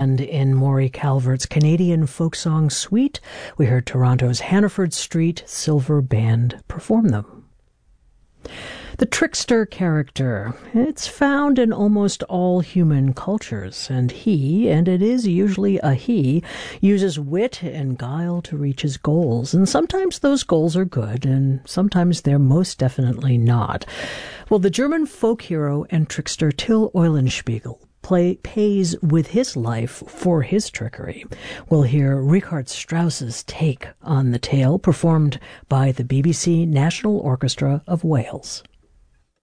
And in Maury Calvert's Canadian folk song Sweet, we heard Toronto's Hannaford Street Silver Band perform them. The trickster character, it's found in almost all human cultures, and it is usually a he, uses wit and guile to reach his goals, and sometimes those goals are good, and sometimes they're most definitely not. Well, the German folk hero and trickster Till Eulenspiegel pays with his life for his trickery. We'll hear Richard Strauss's take on the tale, performed by the BBC National Orchestra of Wales.